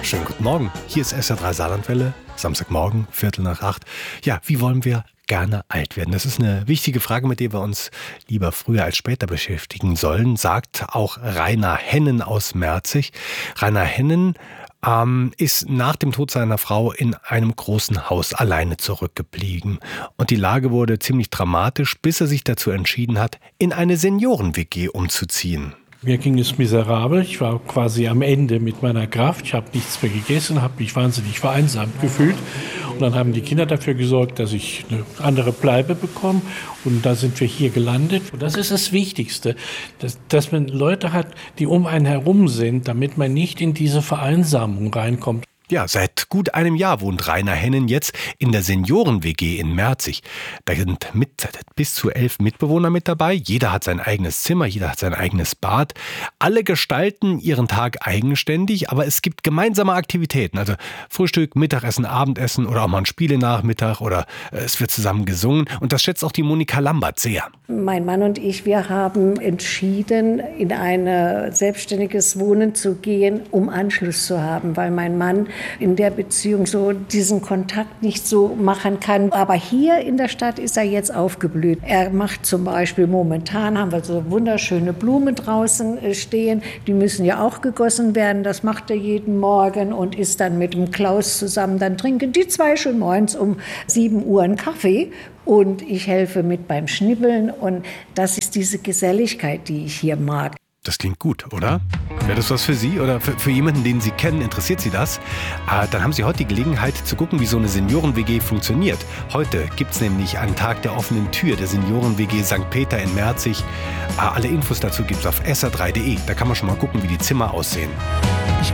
Schönen guten Morgen. Hier ist SR3 Saarlandwelle, Samstagmorgen, 7:45. Ja, wie wollen wir gerne alt werden? Das ist eine wichtige Frage, mit der wir uns lieber früher als später beschäftigen sollen, sagt auch Rainer Hennen aus Merzig. Rainer Hennen ist nach dem Tod seiner Frau in einem großen Haus alleine zurückgeblieben. Und die Lage wurde ziemlich dramatisch, bis er sich dazu entschieden hat, in eine Senioren-WG umzuziehen. Mir ging es miserabel. Ich war quasi am Ende mit meiner Kraft. Ich habe nichts mehr gegessen, habe mich wahnsinnig vereinsamt gefühlt. Und dann haben die Kinder dafür gesorgt, dass ich eine andere Bleibe bekomme. Und da sind wir hier gelandet. Und das ist das Wichtigste, dass man Leute hat, die um einen herum sind, damit man nicht in diese Vereinsamung reinkommt. Ja, seit gut einem Jahr wohnt Rainer Hennen jetzt in der Senioren-WG in Merzig. Da sind bis zu 11 Mitbewohner mit dabei. Jeder hat sein eigenes Zimmer, jeder hat sein eigenes Bad. Alle gestalten ihren Tag eigenständig, aber es gibt gemeinsame Aktivitäten. Also Frühstück, Mittagessen, Abendessen oder auch mal ein Spielenachmittag oder es wird zusammen gesungen. Und das schätzt auch die Monika Lambert sehr. Mein Mann und ich, wir haben entschieden, in ein selbstständiges Wohnen zu gehen, um Anschluss zu haben, weil mein Mann in der Beziehung so diesen Kontakt nicht so machen kann. Aber hier in der Stadt ist er jetzt aufgeblüht. Er macht zum Beispiel, momentan haben wir so wunderschöne Blumen draußen stehen. Die müssen ja auch gegossen werden. Das macht er jeden Morgen und ist dann mit dem Klaus zusammen. Dann trinken die zwei schon morgens um 7 Uhr einen Kaffee. Und ich helfe mit beim Schnibbeln. Und das ist diese Geselligkeit, die ich hier mag. Das klingt gut, oder? Wäre das was für Sie oder für jemanden, den Sie kennen? Interessiert Sie das? Dann haben Sie heute die Gelegenheit zu gucken, wie so eine Senioren-WG funktioniert. Heute gibt es nämlich einen Tag der offenen Tür der Senioren-WG St. Peter in Merzig. Alle Infos dazu gibt es auf sr3.de. Da kann man schon mal gucken, wie die Zimmer aussehen. Ich